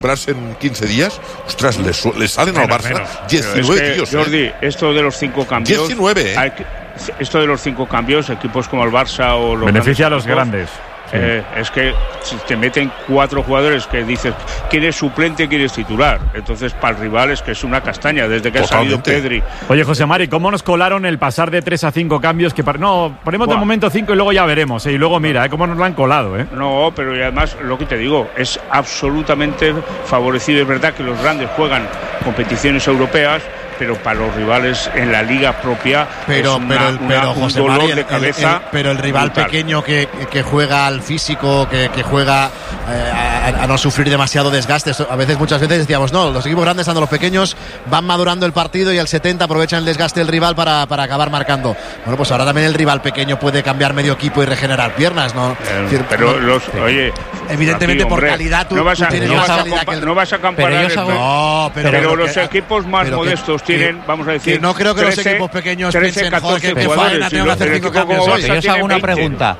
en 15 días, ostras, le salen al Barça 19 tíos. Jordi, esto de los 5 cambios. 19, esto de los 5 cambios, equipos como el Barça o los beneficia a los grandes. Sí. Es que si te meten 4 jugadores que dices quién es suplente, quién es titular, entonces para el rival es que es una castaña desde que totalmente ha salido Pedri. Oye, José Mari, ¿cómo nos colaron el pasar de 3 a 5 cambios? No, ponemos de momento 5 y luego ya veremos. Y luego mira, cómo nos lo han colado. No, pero y además lo que te digo es absolutamente favorecido. Es verdad que los grandes juegan competiciones europeas, pero para los rivales en la liga propia pero un José dolor Mari, de cabeza. pero el rival brutal. Pequeño que juega al físico, que juega a no sufrir demasiado desgaste. Muchas veces decíamos, no, los equipos grandes, los pequeños van madurando el partido y al 70 aprovechan el desgaste del rival para acabar marcando. Bueno, pues ahora también el rival pequeño puede cambiar medio equipo y regenerar piernas, ¿no? Pero oye, evidentemente por calidad tú tienes más calidad que el... No vas a comparar, pero los equipos más modestos tienen, vamos a decir, no creo que 13, los equipos pequeños 13, piensen, 14 que faena tengo que hacer 5 cambios. Yo os hago una pregunta.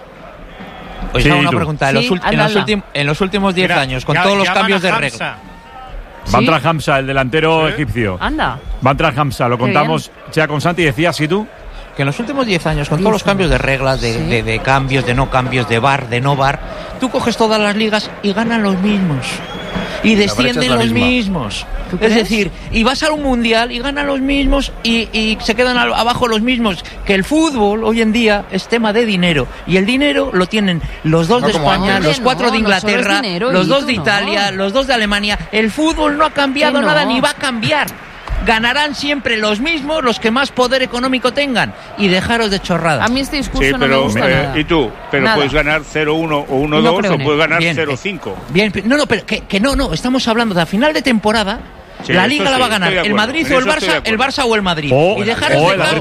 En los últimos 10 años, con todos los cambios de regla. Bantra Hamza, el delantero egipcio. Anda. Bantra Hamza, lo contamos ya con Santi, decía, ¿sí tú? Que en los últimos 10 años, con todos los cambios de reglas, de cambios, de no cambios, de VAR, de no VAR, tú coges todas las ligas y ganan los mismos. Y descienden los mismos. Es decir, y vas a un mundial y ganan los mismos y se quedan abajo los mismos. Que el fútbol hoy en día es tema de dinero. Y el dinero lo tienen los 2 de España, los 4 de Inglaterra, los 2 de Italia, los 2 de Alemania. El fútbol no ha cambiado nada ni va a cambiar. Ganarán siempre los mismos, los que más poder económico tengan. Y dejaros de chorradas. A mí este discurso no me gusta nada. ¿Y tú? Pero nada. Puedes ganar 0-1 o 1-2 o puedes ganar 0-5. Bien, no, pero que no. Estamos hablando de a final de temporada. Sí, la Liga la va a ganar el Madrid o el Barça o el Madrid. Y dejar o el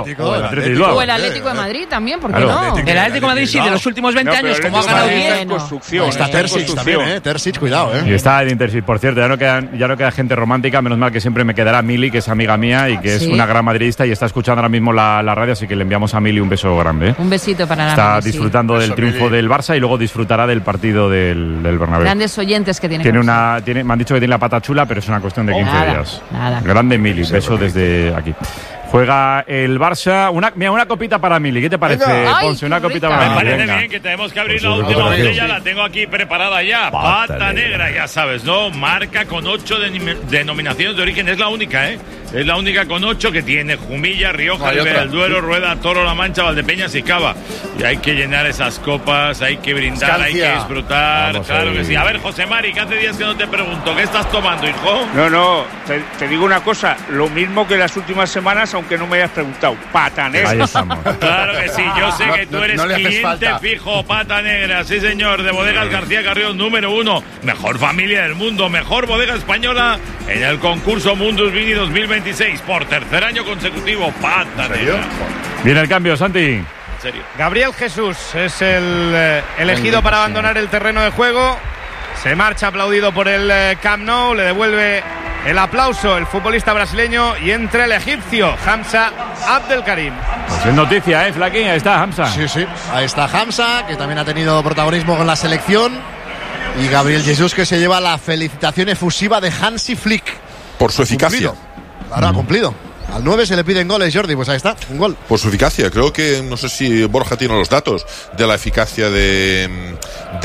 Atlético de Madrid también, ¿por qué no? El Atlético de Madrid sí, de los últimos 20 años, como ha ganado 10. Está Terzic también, Terzic, cuidado, Y está el Intersit, por cierto, ya no queda gente romántica, menos mal que siempre me quedará Mili, que es amiga mía y que es una gran madridista y está escuchando ahora mismo la radio, así que le enviamos a Mili un beso grande. Un besito para la Está disfrutando del triunfo del Barça y luego disfrutará del partido del Bernabéu. Grandes oyentes que tiene. Me han dicho que tiene la pata chula, pero es una cuestión de 15 días. Nada. Grande Mili, beso desde aquí. Juega el Barça. Una copita para Mili. ¿Qué te parece, Ponce? Una copita para Mili. Me parece bien que tenemos que abrir la última botella. La tengo aquí preparada ya. Pata negra, ya sabes, ¿no? Marca con 8 denominaciones de origen. Es la única, Es la única con 8 que tiene Jumilla, Rioja, Ribera del Duero, Rueda, Toro, La Mancha, Valdepeñas y Cava. Y hay que llenar esas copas, hay que brindar, hay que disfrutar. Vamos, claro que sí. A ver, José Mari, que hace días que no te pregunto, ¿qué estás tomando, hijo? No, te digo una cosa, lo mismo que las últimas semanas, aunque no me hayas preguntado, pata negra. Ahí estamos. Claro que sí, yo sé que tú eres cliente fijo, pata negra, sí señor, de Bodegas García Carrión, número 1, mejor familia del mundo, mejor bodega española en el concurso Mundus Vini 2026, por tercer año consecutivo, pata negra. Viene el cambio, Santi. ¿En serio? Gabriel Jesús es el elegido para abandonar el terreno de juego. Se marcha aplaudido por el Camp Nou, le devuelve el aplauso el futbolista brasileño y entra el egipcio Hamza Abdelkarim. Pues es noticia, Flaquín, ahí está Hamza. Sí, ahí está Hamza, que también ha tenido protagonismo con la selección, y Gabriel Jesús, que se lleva la felicitación efusiva de Hansi Flick. Por su eficacia. Ahora ha cumplido. Al 9 se le piden goles, Jordi, pues ahí está, un gol. Por su eficacia, creo que, no sé si Borja tiene los datos de la eficacia de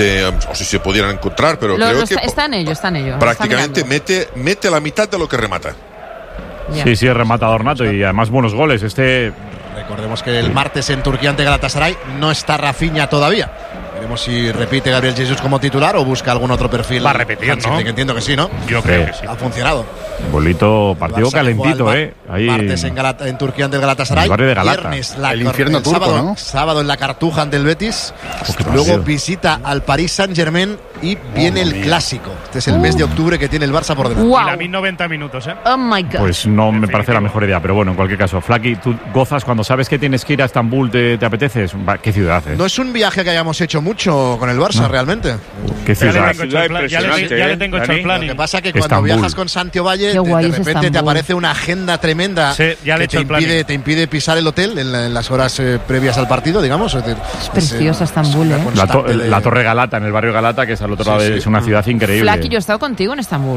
o si se pudieran encontrar, pero creo que está en ello. Prácticamente mete la mitad de lo que remata. Yeah. Sí, es rematador nato y además buenos goles. Recordemos que el martes en Turquía ante Galatasaray no está Rafinha todavía. Veremos si repite Gabriel Jesús como titular o busca algún otro perfil. Va a repetir, ¿no? Que entiendo que sí, ¿no? Yo creo que sí. Ha funcionado. Bolito, partido calentito, Ahí martes en Turquía ante el Galatasaray. El barrio de Galata. Viernes el infierno turco, sábado, ¿no? Sábado en la Cartuja ante el Betis. Luego visita al Paris Saint-Germain y viene el Clásico. Este es el mes de octubre que tiene el Barça por delante. Y la 1090 minutos, Oh my God. Pues no me parece la mejor idea, pero bueno, en cualquier caso, Flaki, tú gozas cuando sabes que tienes que ir a Estambul, ¿te apetece? ¿Qué ciudad es? No es un viaje que hayamos hecho mucho con el Barça realmente. ¿Qué ciudad? Ya le tengo hecho el plan. Lo que pasa es que cuando viajas con Santi Valle, de repente te aparece una agenda tremenda que te impide pisar el hotel en las horas previas al partido, digamos. Es preciosa Estambul, La Torre Galata, en el barrio Galata, que es al otro lado, es una ciudad increíble. Flaki, yo he estado contigo en Estambul.